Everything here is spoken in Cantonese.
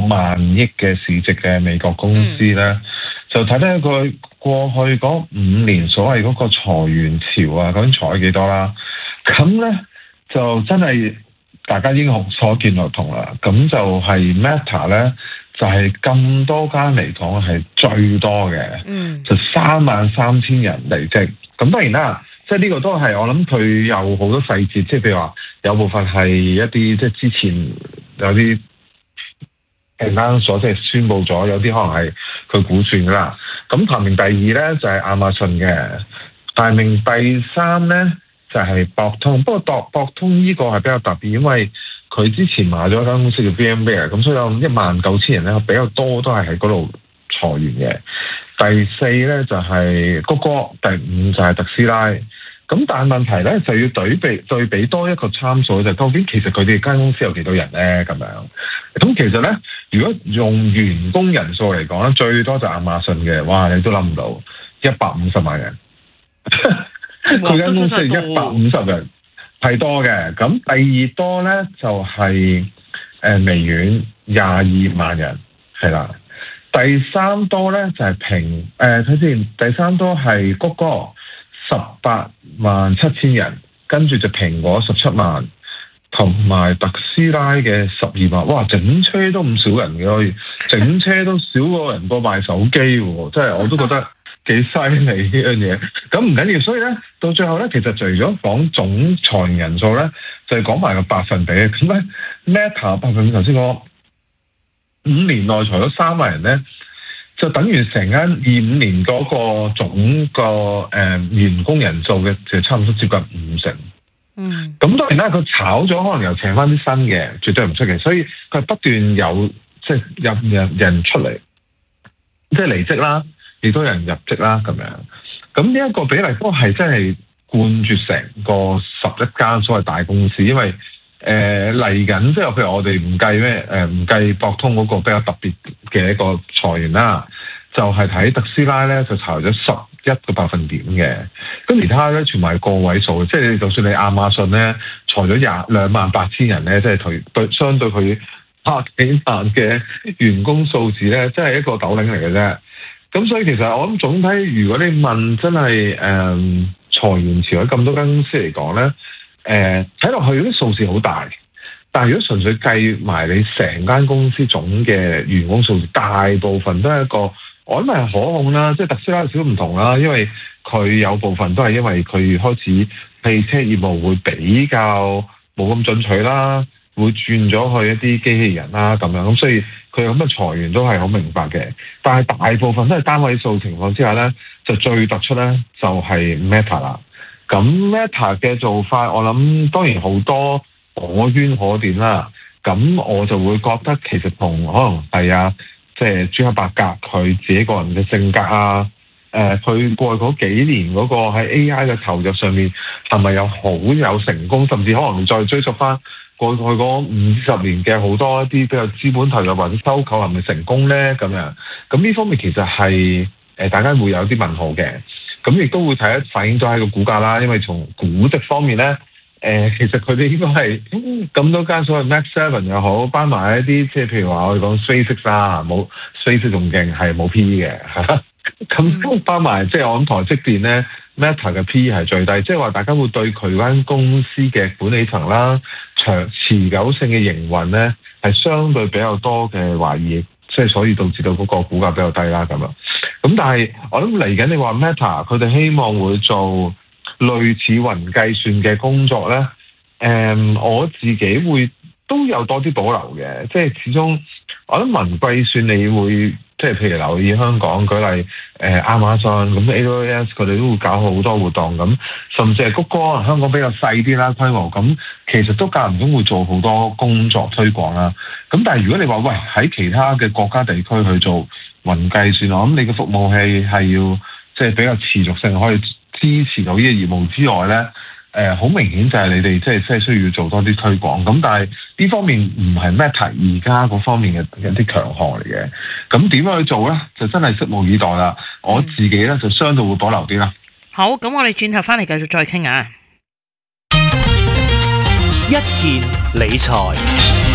萬億嘅市值嘅美國公司咧，就睇睇佢過去嗰5年所謂嗰個裁員潮啊，究竟裁咗幾多啦？咁咧就真係大家英雄所見略同啦。咁就係 Meta 咧，就係咁多間嚟講係最多嘅，就33,000人離職。咁當然啦，即係呢個都係我諗佢有好多細節，即係譬如話有部分係一啲即係之前有啲平單所即係宣佈咗，有啲可能係佢估算噶啦。咁排名第2咧就係亞馬遜嘅，排名第3咧就係博通。不過博通呢個係比較特別，因為佢之前買咗一間公司叫 VMware， 咁所以有19,000人咧比較多都係喺嗰度裁員嘅。第4咧就係谷歌，第5就係特斯拉。咁但係問題咧就要對比多一個參數，就究竟其實佢哋間公司有幾多人咧咁樣。咁其實咧，如果用員工人數嚟講咧，最多就亞馬遜嘅，哇！你都諗唔到150萬人，佢間公司係150人，係多嘅。咁第2多咧就係微軟22萬人，係啦。第3多咧就係睇先，第3多係谷歌18.7萬人，跟住就蘋果17萬，同埋特斯拉嘅12萬。哇！整車都唔少人嘅，整車都少過人過賣手機喎，真係我都覺得幾犀利呢樣嘢。咁唔緊要，所以咧到最後咧，其實除咗講總裁員人數咧，就係講埋個百分比。咁咧 Meta 百分比頭先講5年內裁咗3萬人咧，就等於成間25年嗰個總個員工人數嘅就差唔多接近50%。咁當然啦，佢炒咗可能又請翻啲新嘅，絕對唔出奇。所以佢不斷有即係入人出嚟，即係離職啦，亦都有人入職啦咁樣。咁呢一個比例都係真係冠絕成個11間所謂大公司，因為嚟緊即係譬如我哋唔計博通嗰個比較特別嘅一個裁員啦，就係睇特斯拉咧就裁咗11個百分點嘅，咁其他咧全部係個位數，即係就算你亞馬遜咧裁咗28,000人咧，即係相對佢百幾萬嘅員工數字咧，真係一個斗零嚟嘅啫。咁所以其實我諗總體，如果你問真係裁員潮喺咁多間公司嚟講咧，睇落去啲數字好大，但係如果純粹計埋你成間公司總嘅員工數字，大部分都係一個我諗係可控啦。即係特斯拉有少少唔同啦，因為佢有部分都係因為佢開始汽車業務會比較冇咁進取啦，會轉咗去一啲機器人啦咁樣，咁所以佢有咁嘅裁員都係好明白嘅。但係大部分都係單位數情況之下咧，就最突出咧就係 Meta 啦。咁 Meta 嘅做法，我諗當然好多可圈可點啦。咁我就會覺得其實同可能係即係朱克伯格佢自己個人嘅性格啊，佢過去嗰幾年嗰個喺 AI 嘅投入上面係咪好有成功，甚至可能再追溯翻過去嗰50年嘅好多一啲比較資本投入或者收購係咪成功咧咁樣？咁呢方面其實係大家會有啲問號嘅。咁亦都會反映咗喺個股價啦，因為從估值方面咧，其實佢哋應該係咁多間所謂 Max 7又好，包埋一啲即係譬如話我哋講 SpaceX 啦，冇 SpaceX 仲勁係冇 PE 嘅，咁包埋即係我諗台積電咧 Meta 嘅 PE 係最低，即係話大家會對佢間公司嘅管理層啦、持久性嘅營運咧係相對比較多嘅懷疑，即係所以導致到嗰個股價比較低啦咁樣。咁但係我諗嚟緊，你話 Meta 佢哋希望會做類似雲計算嘅工作咧，我自己會都有多啲保留嘅，即係始終我諗雲計算你會即係譬如留意香港舉例亞馬遜咁 AWS 佢哋都會搞好多活動咁，甚至係谷歌香港比較細啲啦規模，咁其實都間唔中會做好多工作推廣啦。咁但係如果你話喂喺其他嘅國家地區去做雲計算，我諗你嘅服務係要即係比較持續性可以支持到呢個業務之外咧，好明顯就係你哋即係需要做多啲推廣。咁但係呢方面唔係 Meta 而家嗰方面嘅一啲強項嚟嘅。咁點樣去做咧？就真係拭目以待啦。我自己咧就相對會保留啲啦。 好，咁我哋轉頭翻嚟繼續再傾啊。 一件理財。